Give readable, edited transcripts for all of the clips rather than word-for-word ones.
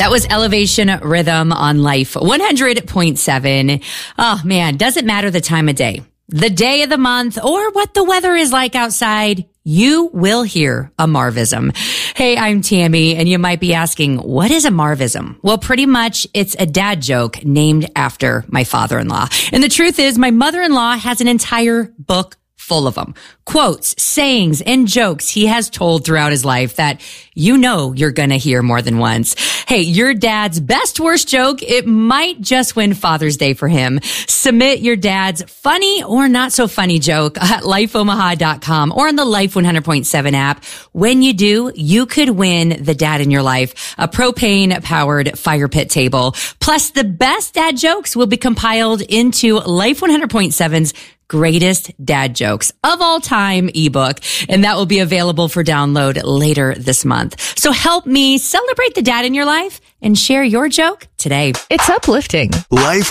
That was Elevation Rhythm on Life 100.7. Oh man, doesn't matter the time of day, the day of the month, or what the weather is like outside, you will hear a Marvism. Hey, I'm Tammy, and you might be asking, what is a Marvism? Well, pretty much it's a dad joke named after my father-in-law. And the truth is, my mother-in-law has an entire book full of them. Quotes, sayings, and jokes he has told throughout his life that you know you're gonna hear more than once. Hey, your dad's best worst joke, it might just win Father's Day for him. Submit your dad's funny or not so funny joke at lifeomaha.com or on the Life 100.7 app. When you do, you could win the dad in your life, a propane-powered fire pit table. Plus, the best dad jokes will be compiled into Life 100.7's Greatest Dad Jokes of All Time ebook, and that will be available for download later this month. So help me celebrate the dad in your life and share your joke today. It's uplifting. Life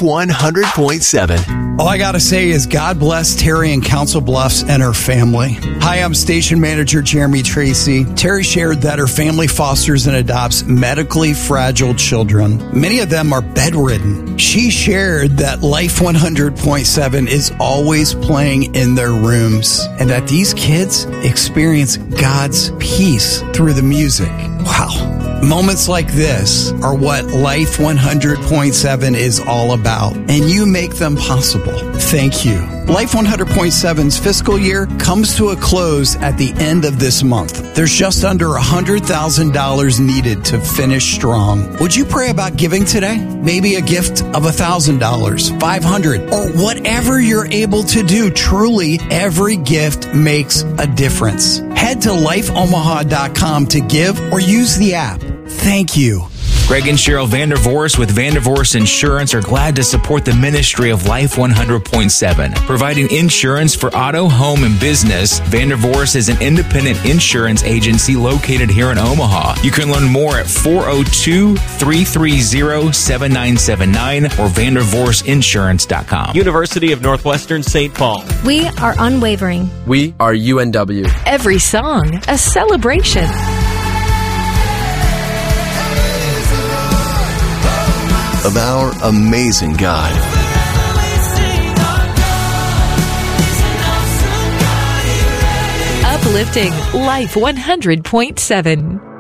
100.7. All I got to say is God bless Terry in Council Bluffs and her family. Hi, I'm station manager Jeremy Tracy. Terry shared that her family fosters and adopts medically fragile children. Many of them are bedridden. She shared that Life 100.7 is always playing in their rooms and that these kids experience God's peace through the music. Wow. Moments like this are what Life 100.7 is all about, and you make them possible. Thank you. Life 100.7's fiscal year comes to a close at the end of this month. There's just under $100,000 needed to finish strong. Would you pray about giving today? Maybe a gift of $1,000, $500, or whatever you're able to do. Truly, every gift makes a difference. Head to lifeomaha.com to give or use the app. Thank you. Greg and Cheryl Vandervoorst with Vandervoorst Insurance are glad to support the ministry of Life 100.7, providing insurance for auto, home, and business. Vandervoorst is an independent insurance agency located here in Omaha. You can learn more at 402-330-7979 or vandervorstinsurance.com. University of Northwestern St. Paul. We are unwavering. We are UNW. Every song, a celebration. Of our amazing God. Uplifting Life 100.7.